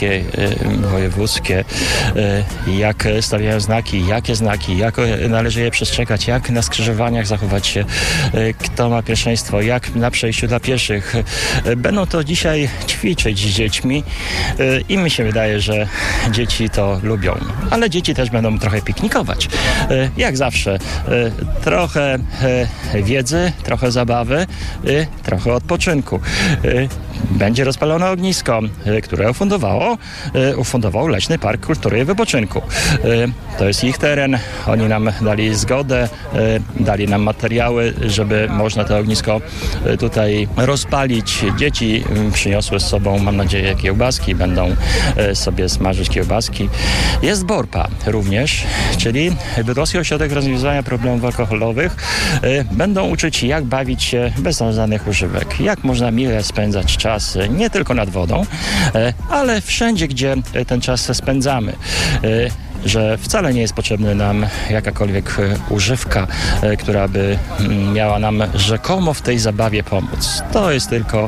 miejskie, wojewódzkie, jak stawiają znaki, jakie znaki, jak należy je przestrzegać, jak na skrzyżowaniach zachować się, kto ma pierwszeństwo, jak na przejściu dla pieszych. Będą to dzisiaj ćwiczyć z dziećmi i mi się wydaje, że dzieci to lubią. Ale dzieci też będą trochę piknikować. Jak zawsze. Trochę wiedzy, trochę zabawy, trochę odpoczynku. Będzie rozpalone ognisko, które ufundował Leśny Park Kultury i Wypoczynku. To jest ich teren. Oni nam dali zgodę, dali nam materiały, żeby można to ognisko tutaj rozpalić. Dzieci przyniosły z sobą, mam nadzieję, kiełbaski. Będą sobie smażyć kiełbaski. Jest BORPA również, czyli Bydgoski Ośrodek Rozwiązywania Problemów Alkoholowych. Będą uczyć, jak bawić się bez żadnych używek. Jak można mile spędzać czas, nie tylko nad wodą, ale wszędzie, gdzie ten czas spędzamy. Że wcale nie jest potrzebna nam jakakolwiek używka, która by miała nam rzekomo w tej zabawie pomóc. To jest tylko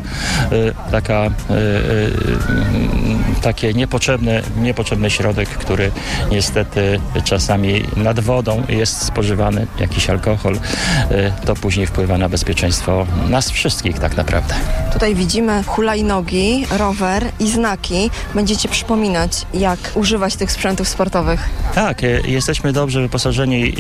taki niepotrzebny środek, który niestety czasami nad wodą jest spożywany, jakiś alkohol. To później wpływa na bezpieczeństwo nas wszystkich tak naprawdę. Tutaj widzimy hulajnogi, rower i znaki. Będziecie przypominać, jak używać tych sprzętów sportowych. Tak, jesteśmy dobrze wyposażeni.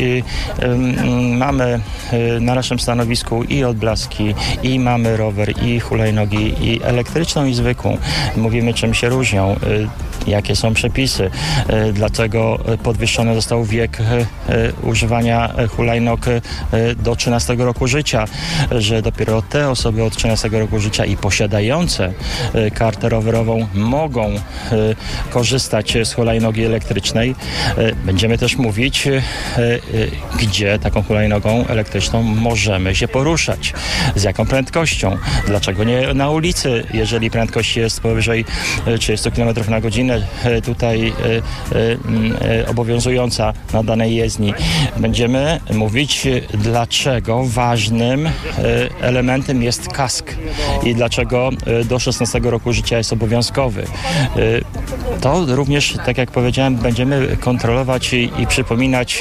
Mamy na naszym stanowisku i odblaski, i mamy rower, i hulajnogi, i elektryczną, i zwykłą. Mówimy, czym się różnią, jakie są przepisy, dlaczego podwyższony został wiek używania hulajnóg do 13 roku życia, że dopiero te osoby od 13 roku życia i posiadające kartę rowerową mogą korzystać z hulajnogi elektrycznej. Będziemy też mówić, gdzie taką hulajnogą elektryczną możemy się poruszać, z jaką prędkością, dlaczego nie na ulicy, jeżeli prędkość jest powyżej 30 km na godzinę, tutaj obowiązująca na danej jezdni. Będziemy mówić, dlaczego ważnym elementem jest kask i dlaczego do 16 roku życia jest obowiązkowy. To również, tak jak powiedziałem, będziemy kontrolować i przypominać,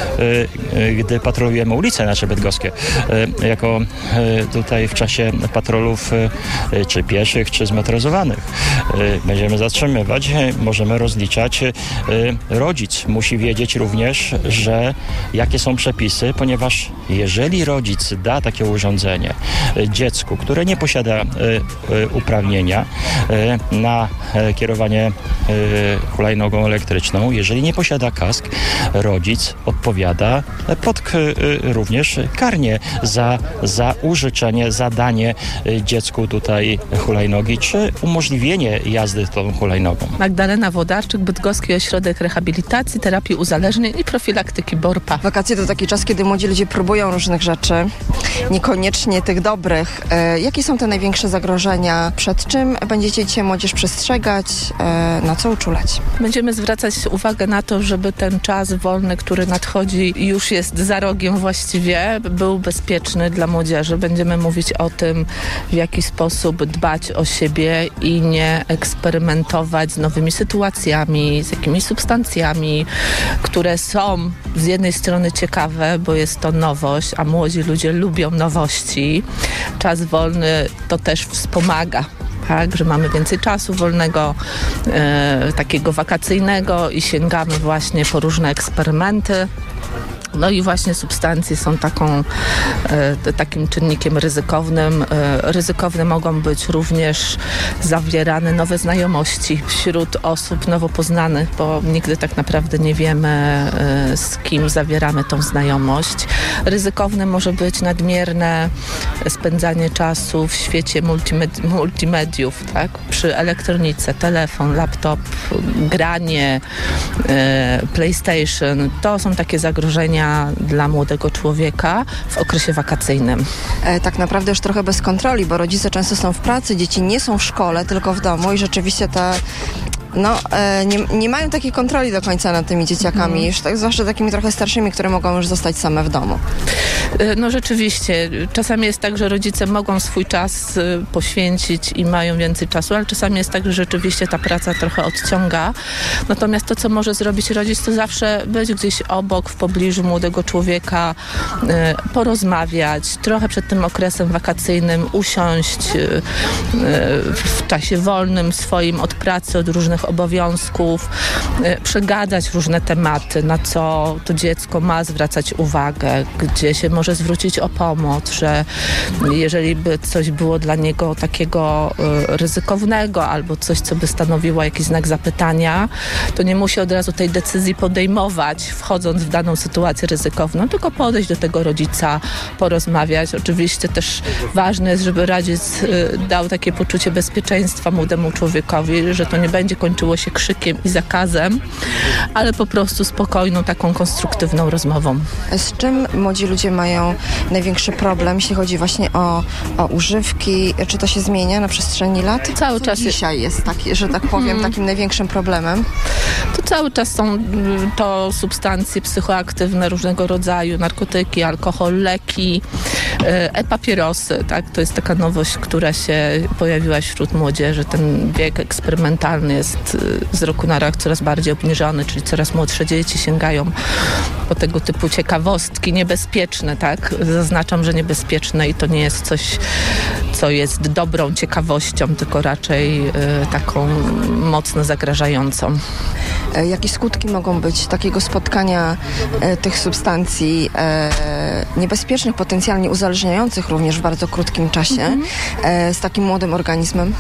gdy patrolujemy ulice nasze bydgoskie, jako tutaj w czasie patrolów czy pieszych, czy zmotoryzowanych. Będziemy zatrzymywać, możemy rozliczać. Rodzic musi wiedzieć również, że jakie są przepisy, ponieważ jeżeli rodzic da takie urządzenie dziecku, które nie posiada uprawnienia na kierowanie hulajnogą elektryczną, jeżeli nie posiada kask, rodzic odpowiada również karnie za użyczenie, za danie dziecku tutaj hulajnogi, czy umożliwienie jazdy tą hulajnogą. Magdalena Włodarczyk, Bydgoski Ośrodek Rehabilitacji, Terapii Uzależnień i Profilaktyki BORPA. Wakacje to taki czas, kiedy młodzi ludzie próbują różnych rzeczy, niekoniecznie tych dobrych. Jakie są te największe zagrożenia? Przed czym będziecie dzisiaj młodzież przestrzegać? Na co uczulać? Będziemy zwracać uwagę na to, żeby ten czas wolny, który nadchodzi i już jest za rogiem właściwie, był bezpieczny dla młodzieży. Będziemy mówić o tym, w jaki sposób dbać o siebie i nie eksperymentować z nowymi sytuacjami, z jakimiś substancjami, które są z jednej strony ciekawe, bo jest to nowość, a młodzi ludzie lubią nowości. Czas wolny to też wspomaga. Tak, że mamy więcej czasu wolnego, takiego wakacyjnego i sięgamy właśnie po różne eksperymenty. No i właśnie substancje są takim czynnikiem ryzykownym. Ryzykowne mogą być również zawierane nowe znajomości wśród osób nowo poznanych, bo nigdy tak naprawdę nie wiemy, z kim zawieramy tą znajomość. Ryzykowne może być nadmierne spędzanie czasu w świecie multimediów, tak? Przy elektronice, telefon, laptop, granie, PlayStation. To są takie zagrożenia dla młodego człowieka w okresie wakacyjnym. Tak naprawdę już trochę bez kontroli, bo rodzice często są w pracy, dzieci nie są w szkole, tylko w domu i rzeczywiście nie mają takiej kontroli do końca nad tymi dzieciakami, już tak, zwłaszcza takimi trochę starszymi, które mogą już zostać same w domu. No rzeczywiście, czasami jest tak, że rodzice mogą swój czas poświęcić i mają więcej czasu, ale czasami jest tak, że rzeczywiście ta praca trochę odciąga. Natomiast to, co może zrobić rodzic, to zawsze być gdzieś obok, w pobliżu młodego człowieka, porozmawiać, trochę przed tym okresem wakacyjnym usiąść w czasie wolnym swoim od pracy, od różnych obowiązków, przegadać różne tematy, na co to dziecko ma zwracać uwagę, gdzie się może zwrócić o pomoc, że jeżeli by coś było dla niego takiego ryzykownego albo coś, co by stanowiło jakiś znak zapytania, to nie musi od razu tej decyzji podejmować, wchodząc w daną sytuację ryzykowną, tylko podejść do tego rodzica, porozmawiać. Oczywiście też ważne jest, żeby rodzic dał takie poczucie bezpieczeństwa młodemu człowiekowi, że to nie będzie kończyło się krzykiem i zakazem, ale po prostu spokojną, taką konstruktywną rozmową. Z czym młodzi ludzie mają największy problem, jeśli chodzi właśnie o używki? Czy to się zmienia na przestrzeni lat? Cały czas dzisiaj jest taki, że tak powiem, takim największym problemem? To cały czas są to substancje psychoaktywne różnego rodzaju, narkotyki, alkohol, leki, papierosy, tak? To jest taka nowość, która się pojawiła wśród młodzieży. Ten wiek eksperymentalny jest z roku na rok coraz bardziej obniżony, czyli coraz młodsze dzieci sięgają po tego typu ciekawostki niebezpieczne, tak? Zaznaczam, że niebezpieczne i to nie jest coś, co jest dobrą ciekawością, tylko raczej taką mocno zagrażającą. Jakie skutki mogą być takiego spotkania tych substancji niebezpiecznych, potencjalnie uzależniających również w bardzo krótkim czasie z takim młodym organizmem?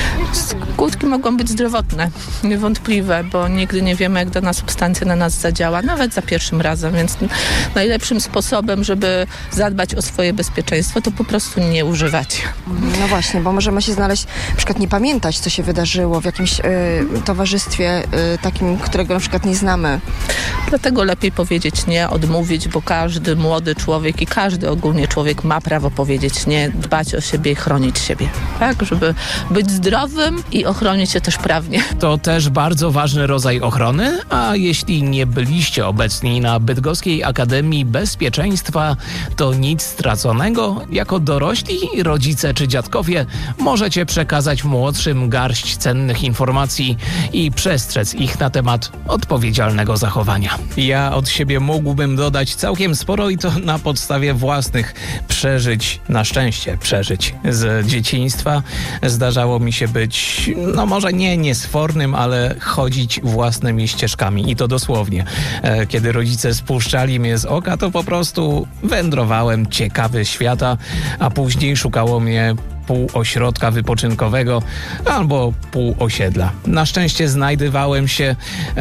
Skutki mogą być zdrowotne, niewątpliwe, bo nigdy nie wiemy, jak dana substancja na nas zadziała, nawet za pierwszym razem, więc najlepszym sposobem, żeby zadbać o swoje bezpieczeństwo, to po prostu nie używać. No właśnie, bo możemy się znaleźć, na przykład nie pamiętać, co się wydarzyło w jakimś towarzystwie takim, którego na przykład nie znamy. Dlatego lepiej powiedzieć nie, odmówić, bo każdy młody człowiek i każdy ogólnie człowiek ma prawo powiedzieć nie, dbać o siebie i chronić siebie, tak, żeby być zdrowym i ochronić się też prawnie. To też bardzo ważny rodzaj ochrony, a jeśli nie byliście obecni na Bydgoskiej Akademii Bezpieczeństwa, to nic straconego. Jako dorośli, rodzice czy dziadkowie możecie przekazać młodszym garść cennych informacji i przestrzec ich na temat odpowiedzialnego zachowania. Ja od siebie mógłbym dodać całkiem sporo i to na podstawie własnych przeżyć, na szczęście przeżyć z dzieciństwa. Zdarzało mi się być, no może nie niesfornym, ale chodzić własnymi ścieżkami i to dosłownie. Kiedy rodzice spuszczali mnie z oka, to po prostu wędrowałem ciekawy świata, a później szukało mnie pół ośrodka wypoczynkowego albo pół osiedla. Na szczęście znajdywałem się,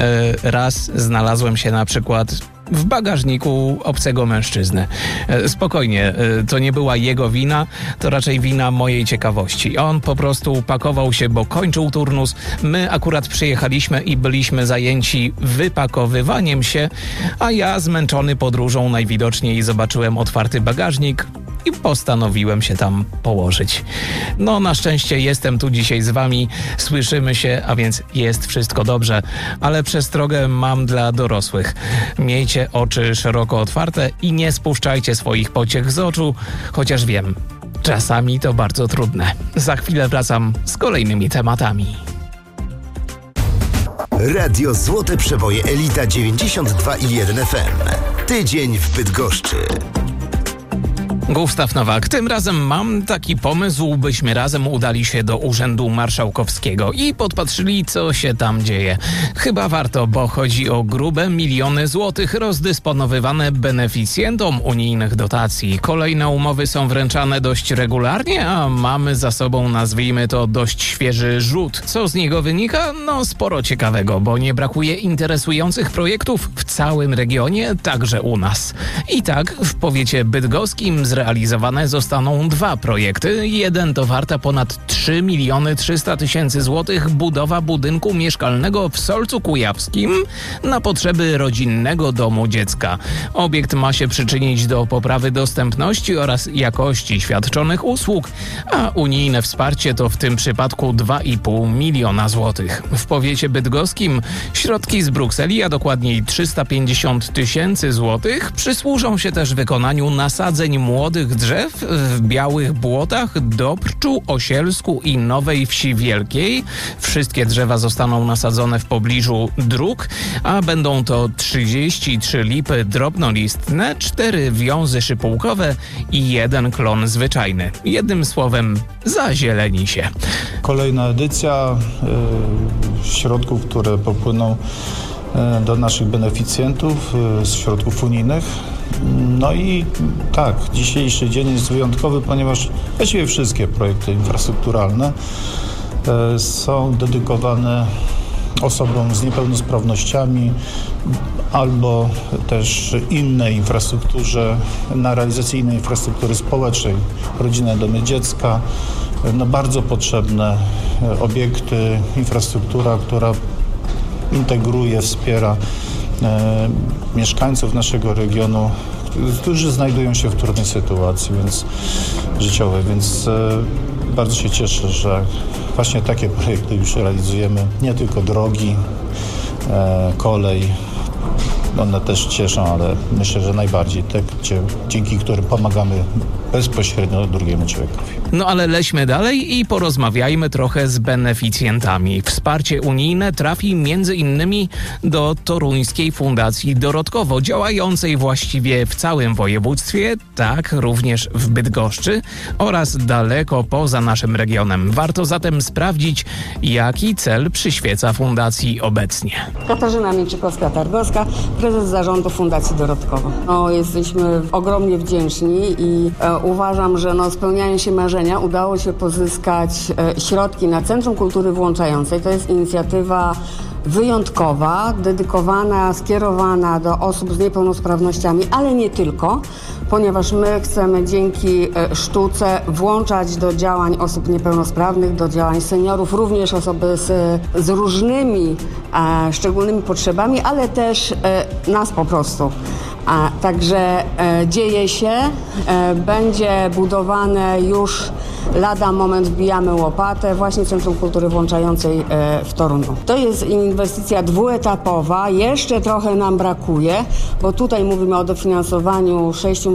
raz znalazłem się na przykład w bagażniku obcego mężczyzny. Spokojnie, to nie była jego wina, to raczej wina mojej ciekawości. On po prostu pakował się, bo kończył turnus. My akurat przyjechaliśmy i byliśmy zajęci wypakowywaniem się, a ja zmęczony podróżą najwidoczniej zobaczyłem otwarty bagażnik i postanowiłem się tam położyć. No, na szczęście jestem tu dzisiaj z wami, słyszymy się, a więc jest wszystko dobrze, ale przestrogę mam dla dorosłych. Miejcie oczy szeroko otwarte i nie spuszczajcie swoich pociech z oczu, chociaż wiem, czasami to bardzo trudne. Za chwilę wracam z kolejnymi tematami. Radio Złote Przeboje Elita 92,1 FM. Tydzień w Bydgoszczy. Gustaw Nowak. Tym razem mam taki pomysł, byśmy razem udali się do Urzędu Marszałkowskiego i podpatrzyli, co się tam dzieje. Chyba warto, bo chodzi o grube miliony złotych rozdysponowywane beneficjentom unijnych dotacji. Kolejne umowy są wręczane dość regularnie, a mamy za sobą, nazwijmy to, dość świeży rzut. Co z niego wynika? No sporo ciekawego, bo nie brakuje interesujących projektów w całym regionie, także u nas. I tak w powiecie bydgoskim zrealizowano zrealizowane zostaną 2 projekty. Jeden to warta ponad 3 300 000 złotych budowa budynku mieszkalnego w Solcu Kujawskim na potrzeby rodzinnego domu dziecka. Obiekt ma się przyczynić do poprawy dostępności oraz jakości świadczonych usług, a unijne wsparcie to w tym przypadku 2,5 miliona złotych. W powiecie bydgoskim środki z Brukseli, a dokładniej 350 000 złotych, przysłużą się też wykonaniu nasadzeń młodych drzew w Białych Błotach, Dobrczu, Osielsku i Nowej Wsi Wielkiej. Wszystkie drzewa zostaną nasadzone w pobliżu dróg, a będą to 33 lipy drobnolistne, 4 wiązy szypułkowe i 1 klon zwyczajny. Jednym słowem, zazieleni się. Kolejna edycja środków, które popłyną do naszych beneficjentów z środków unijnych. No i tak, dzisiejszy dzień jest wyjątkowy, ponieważ właściwie wszystkie projekty infrastrukturalne są dedykowane osobom z niepełnosprawnościami albo też innej infrastrukturze, na realizację innej infrastruktury społecznej, rodzinne domy dziecka, no bardzo potrzebne obiekty, infrastruktura, która integruje, wspiera mieszkańców naszego regionu, którzy znajdują się w trudnej sytuacji życiowej, więc bardzo się cieszę, że właśnie takie projekty już realizujemy, nie tylko drogi, kolej, one też cieszą, ale myślę, że najbardziej te, dzięki którym pomagamy bezpośrednio drugiemu człowiekowi. No ale lećmy dalej i porozmawiajmy trochę z beneficjentami. Wsparcie unijne trafi m.in. do Toruńskiej Fundacji Dorotkowo, działającej właściwie w całym województwie, tak również w Bydgoszczy oraz daleko poza naszym regionem. Warto zatem sprawdzić, jaki cel przyświeca fundacji obecnie. Katarzyna Mieczykowska-Targowska, prezes zarządu Fundacji Dorotkowo. Jesteśmy ogromnie wdzięczni i uważam, że spełniają się marzenia. Udało się pozyskać środki na Centrum Kultury Włączającej. To jest inicjatywa wyjątkowa, dedykowana, skierowana do osób z niepełnosprawnościami, ale nie tylko, ponieważ my chcemy dzięki sztuce włączać do działań osób niepełnosprawnych, do działań seniorów, również osoby z różnymi szczególnymi potrzebami, ale też nas po prostu. Także dzieje się, będzie budowane już lada moment, wbijamy łopatę, właśnie Centrum Kultury Włączającej w Toruniu. To jest inwestycja dwuetapowa, jeszcze trochę nam brakuje, bo tutaj mówimy o dofinansowaniu 6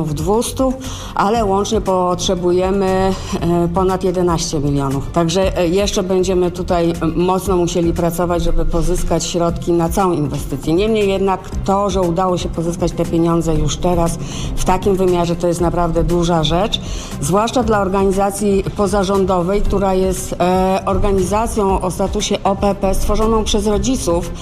200 000, ale łącznie potrzebujemy ponad 11 milionów. Także jeszcze będziemy tutaj mocno musieli pracować, żeby pozyskać środki na całą inwestycję. Niemniej jednak to, że udało się pozyskać te pieniądze już teraz w takim wymiarze, to jest naprawdę duża rzecz, zwłaszcza dla organizacji pozarządowej, która jest organizacją o statusie OPP stworzoną przez rodziców,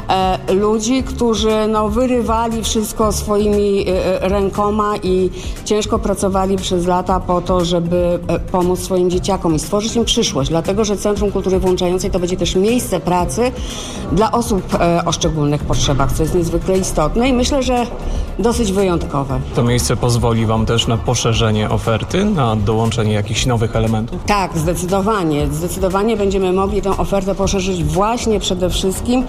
ludzi, którzy wyrywali wszystko swoimi rękoma i ciężko pracowali przez lata po to, żeby pomóc swoim dzieciakom i stworzyć im przyszłość, dlatego że Centrum Kultury Włączającej to będzie też miejsce pracy dla osób o szczególnych potrzebach, co jest niezwykle istotne i myślę, że dosyć wyjątkowe. To miejsce pozwoli Wam też na poszerzenie oferty, na dołączenie jakichś nowych elementów? Tak, zdecydowanie. Zdecydowanie będziemy mogli tę ofertę poszerzyć właśnie przede wszystkim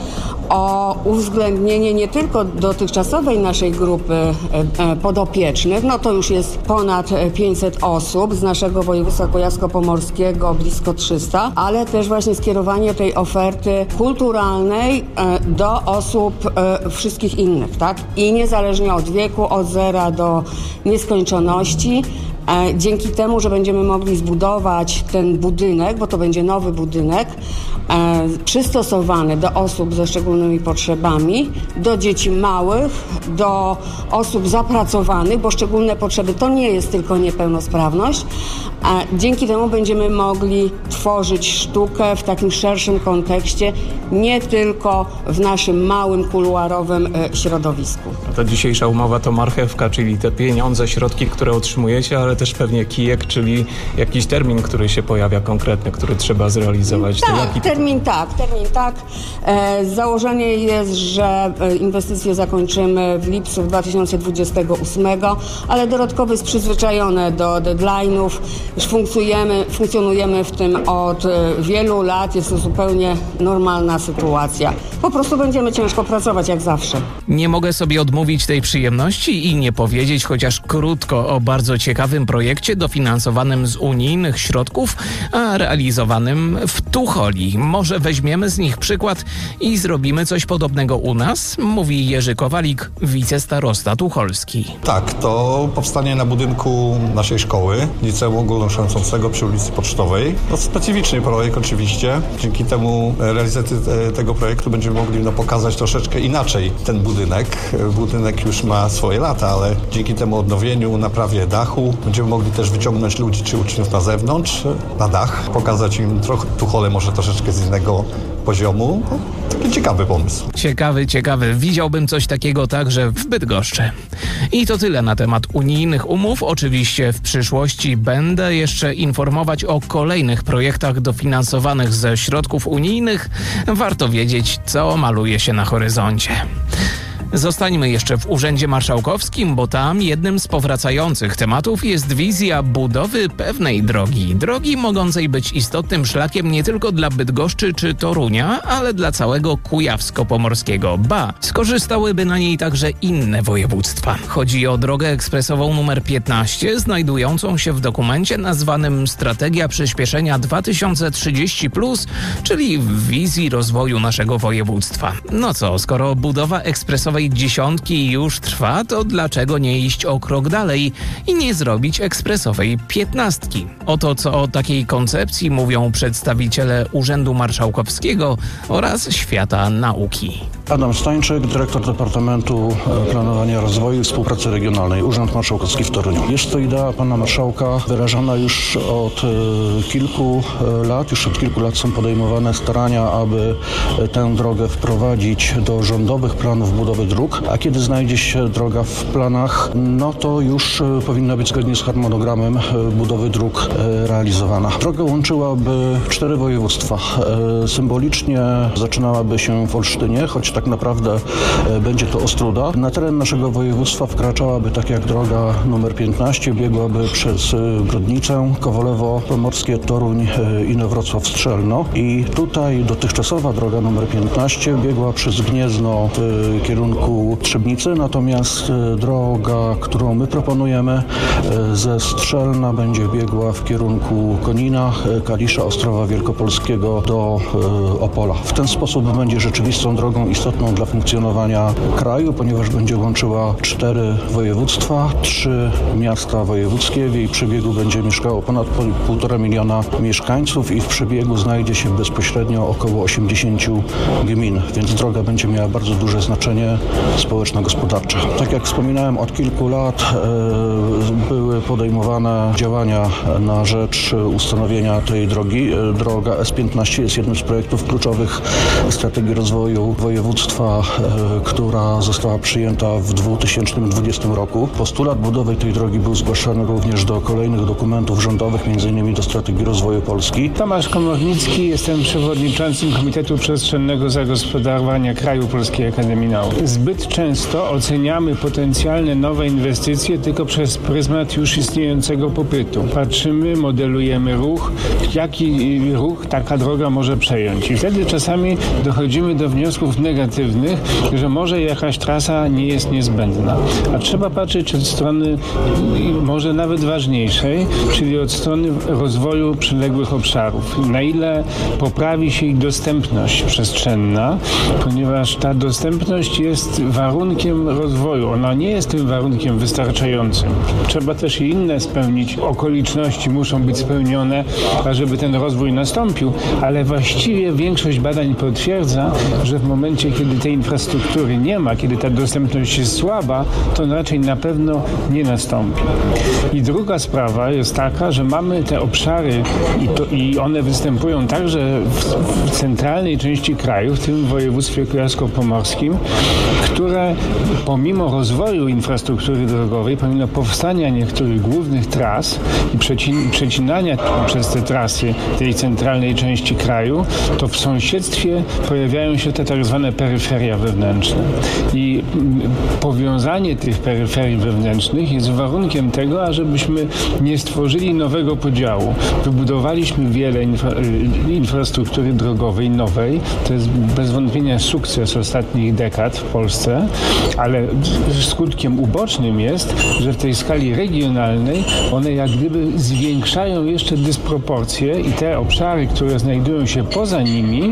o uwzględnienie nie tylko dotychczasowej naszej grupy podopiecznych, to już jest ponad 500 osób z naszego województwa kujawsko-pomorskiego, blisko 300, ale też właśnie skierowanie tej oferty kulturalnej do osób wszystkich innych, tak? I niezależnie od wieku, od 0 do nieskończoności. Dzięki temu, że będziemy mogli zbudować ten budynek, bo to będzie nowy budynek, przystosowany do osób ze szczególnymi potrzebami, do dzieci małych, do osób zapracowanych, bo szczególne potrzeby to nie jest tylko niepełnosprawność. Dzięki temu będziemy mogli tworzyć sztukę w takim szerszym kontekście, nie tylko w naszym małym, kuluarowym środowisku. Ta dzisiejsza umowa to marchewka, czyli te pieniądze, środki, które otrzymujecie, ale ale też pewnie kijek, czyli jakiś termin, który się pojawia konkretny, który trzeba zrealizować. Tak, termin tak. Założenie jest, że inwestycje zakończymy w lipcu 2028, ale Dorodkowo jest przyzwyczajone do deadline'ów. Już funkcjonujemy w tym od wielu lat. Jest to zupełnie normalna sytuacja. Po prostu będziemy ciężko pracować, jak zawsze. Nie mogę sobie odmówić tej przyjemności i nie powiedzieć chociaż krótko o bardzo ciekawym projekcie dofinansowanym z unijnych środków, a realizowanym w Tucholi. Może weźmiemy z nich przykład i zrobimy coś podobnego u nas? Mówi Jerzy Kowalik, wicestarosta tucholski. Tak, to powstanie na budynku naszej szkoły, Liceum Ogólnokształcącego przy ulicy Pocztowej. To specyficzny projekt oczywiście. Dzięki temu realizacji tego projektu będziemy mogli pokazać troszeczkę inaczej ten budynek. Budynek już ma swoje lata, ale dzięki temu odnowieniu, naprawie dachu będziemy mogli też wyciągnąć ludzi czy uczniów na zewnątrz, na dach, pokazać im trochę Tuchole może troszeczkę z innego poziomu. Taki ciekawy pomysł. Ciekawy. Widziałbym coś takiego także w Bydgoszczy. I to tyle na temat unijnych umów. Oczywiście w przyszłości będę jeszcze informować o kolejnych projektach dofinansowanych ze środków unijnych. Warto wiedzieć, co maluje się na horyzoncie. Zostańmy jeszcze w Urzędzie Marszałkowskim, bo tam jednym z powracających tematów jest wizja budowy pewnej drogi. Drogi mogącej być istotnym szlakiem nie tylko dla Bydgoszczy czy Torunia, ale dla całego Kujawsko-Pomorskiego. Ba, skorzystałyby na niej także inne województwa. Chodzi o drogę ekspresową nr 15, znajdującą się w dokumencie nazwanym Strategia Przyspieszenia 2030+, czyli w wizji rozwoju naszego województwa. No co, skoro budowa ekspresowej dziesiątki już trwa, to dlaczego nie iść o krok dalej i nie zrobić ekspresowej 15? Oto co o takiej koncepcji mówią przedstawiciele Urzędu Marszałkowskiego oraz świata nauki. Adam Stańczyk, dyrektor Departamentu Planowania Rozwoju i Współpracy Regionalnej, Urząd Marszałkowski w Toruniu. Jest to idea pana marszałka wyrażana już od kilku lat są podejmowane starania, aby tę drogę wprowadzić do rządowych planów budowy dróg, a kiedy znajdzie się droga w planach, no to już powinna być zgodnie z harmonogramem budowy dróg realizowana. Droga łączyłaby 4 województwa. Symbolicznie zaczynałaby się w Olsztynie, choć tak naprawdę będzie to Ostróda. Na teren naszego województwa wkraczałaby, tak jak droga numer 15, biegłaby przez Brodnicę, Kowolewo Pomorskie, Toruń, Inowrocław-Strzelno. I tutaj dotychczasowa droga numer 15 biegła przez Gniezno w kierunku Trzebnicy, natomiast droga, którą my proponujemy ze Strzelna będzie biegła w kierunku Konina, Kalisza, Ostrowa Wielkopolskiego do Opola. W ten sposób będzie rzeczywistą drogą istotną dla funkcjonowania kraju, ponieważ będzie łączyła 4 województwa, 3 miasta wojewódzkie. W jej przebiegu będzie mieszkało ponad 1,5 miliona mieszkańców i w przebiegu znajdzie się bezpośrednio około 80 gmin, więc droga będzie miała bardzo duże znaczenie społeczno-gospodarcze. Tak jak wspominałem, od kilku lat były podejmowane działania na rzecz ustanowienia tej drogi. Droga S15 jest jednym z projektów kluczowych strategii rozwoju województwa, która została przyjęta w 2020 roku. Postulat budowy tej drogi był zgłaszany również do kolejnych dokumentów rządowych, m.in. do strategii rozwoju Polski. Tomasz Komornicki, jestem przewodniczącym Komitetu Przestrzennego Zagospodarowania Kraju Polskiej Akademii Nauk. Zbyt często oceniamy potencjalne nowe inwestycje tylko przez pryzmat już istniejącego popytu. Patrzymy, modelujemy ruch, jaki ruch taka droga może przejąć. I wtedy czasami dochodzimy do wniosków negatywnych, że może jakaś trasa nie jest niezbędna. A trzeba patrzeć od strony może nawet ważniejszej, czyli od strony rozwoju przyległych obszarów. Na ile poprawi się ich dostępność przestrzenna, ponieważ ta dostępność jest warunkiem rozwoju. Ona nie jest tym warunkiem wystarczającym. Trzeba też i inne spełnić. Okoliczności muszą być spełnione, ażeby ten rozwój nastąpił, ale właściwie większość badań potwierdza, że w momencie, kiedy tej infrastruktury nie ma, kiedy ta dostępność jest słaba, to raczej na pewno nie nastąpi. I druga sprawa jest taka, że mamy te obszary i one występują także w centralnej części kraju, w tym województwie kujawsko-pomorskim, które pomimo rozwoju infrastruktury drogowej, pomimo powstania niektórych głównych tras i przecinania przez te trasy tej centralnej części kraju, to w sąsiedztwie pojawiają się te tak zwane peryferia wewnętrzne. I powiązanie tych peryferii wewnętrznych jest warunkiem tego, ażebyśmy nie stworzyli nowego podziału. Wybudowaliśmy wiele infrastruktury drogowej nowej. To jest bez wątpienia sukces ostatnich dekad w Polsce, ale skutkiem ubocznym jest, że w tej skali regionalnej one jak gdyby zwiększają jeszcze dysproporcje i te obszary, które znajdują się poza nimi,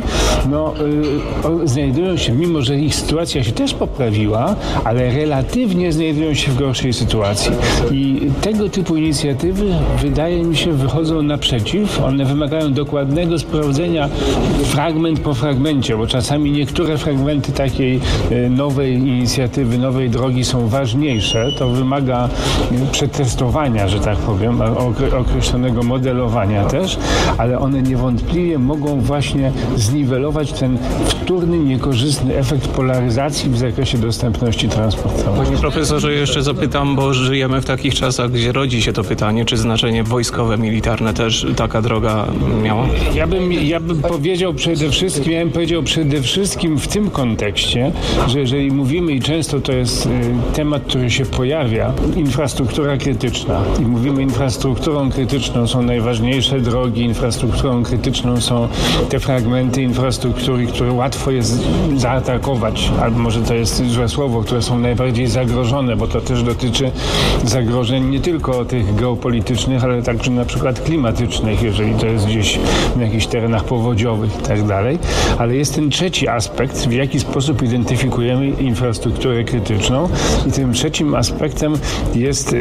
znajdują się, mimo że ich sytuacja się też poprawiła, ale relatywnie znajdują się w gorszej sytuacji. I tego typu inicjatywy, wydaje mi się, wychodzą naprzeciw. One wymagają dokładnego sprawdzenia fragment po fragmencie, bo czasami niektóre fragmenty takiej nowej inicjatywy, nowej drogi są ważniejsze. To wymaga przetestowania, że tak powiem, określonego modelowania też, ale one niewątpliwie mogą właśnie zniwelować ten wtórny, niekorzystny efekt polaryzacji w zakresie dostępności transportowej. Panie profesorze, jeszcze zapytam, bo żyjemy w takich czasach, gdzie rodzi się to pytanie, czy znaczenie wojskowe, militarne też taka droga miała? Ja bym powiedział przede wszystkim w tym kontekście, że jeżeli mówimy i często to jest temat, który się pojawia, infrastruktura krytyczna. I mówimy infrastrukturą krytyczną są najważniejsze drogi, infrastrukturą krytyczną są te fragmenty infrastruktury, które łatwo jest zaatakować, albo może to jest złe słowo, które są najbardziej zagrożone, bo to też dotyczy zagrożeń nie tylko tych geopolitycznych, ale także na przykład klimatycznych, jeżeli to jest gdzieś w jakichś terenach powodziowych i tak dalej. Ale jest ten trzeci aspekt, w jaki sposób identyfikujemy infrastrukturę krytyczną i tym trzecim aspektem jest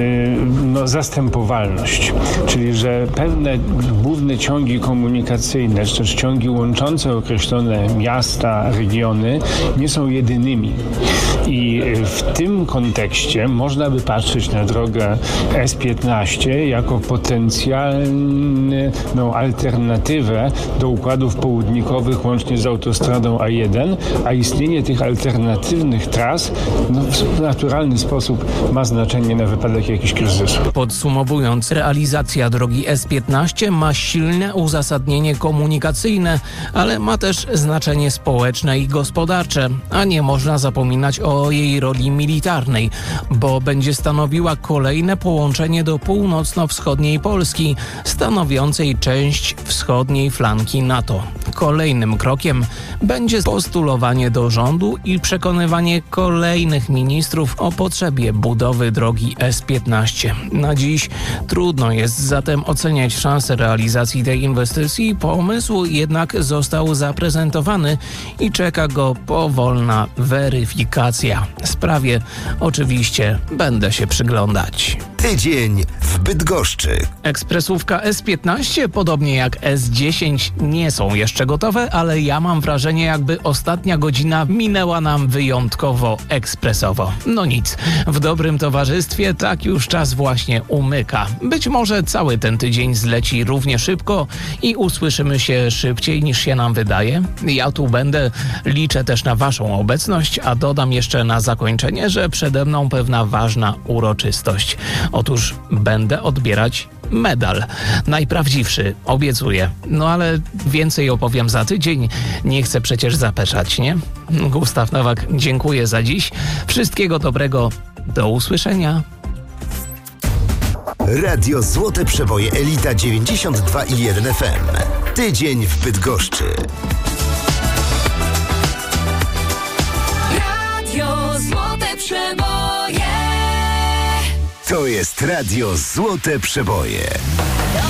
zastępowalność, czyli że pewne główne ciągi komunikacyjne, czy też ciągi łączące określone miasta, regiony nie są jedynymi. I w tym kontekście można by patrzeć na drogę S15 jako potencjalną alternatywę do układów południkowych łącznie z autostradą A1, a istnienie tych alternatywnych tras w naturalny sposób ma znaczenie na wypadek jakichś kryzysów. Podsumowując, realizacja drogi S15 ma silne uzasadnienie komunikacyjne, ale ma też znaczenie społeczne i gospodarcze, a nie można zapominać o jej roli militarnej, bo będzie stanowiła kolejne połączenie do północno-wschodniej Polski, stanowiącej część wschodniej flanki NATO. Kolejnym krokiem będzie postulowanie do rządu i przekonywanie kolejnych ministrów o potrzebie budowy drogi S15. Na dziś trudno jest zatem oceniać szanse realizacji tej inwestycji. Pomysł jednak został zaprezentowany i czeka go powolna weryfikacja. Sprawie oczywiście będę się przyglądać. Tydzień w Bydgoszczy. Ekspresówka S15, podobnie jak S10, nie są jeszcze gotowe, ale ja mam wrażenie, jakby ostatnia godzina minęła nam wyjątkowo ekspresowo. No nic, w dobrym towarzystwie tak już czas właśnie umyka. Być może cały ten tydzień zleci równie szybko i usłyszymy się szybciej niż się nam wydaje. Ja tu będę, liczę też na waszą obecność, a dodam jeszcze na zakończenie, że przede mną pewna ważna uroczystość. Otóż będę odbierać medal. Najprawdziwszy, obiecuję. No ale więcej opowiem za tydzień. Nie chcę przecież zapeszać, nie? Gustaw Nowak, dziękuję za dziś. Wszystkiego dobrego. Do usłyszenia. Radio Złote Przeboje Elita 92,1 FM. Tydzień w Bydgoszczy. Radio Złote Przeboje. To jest Radio Złote Przeboje.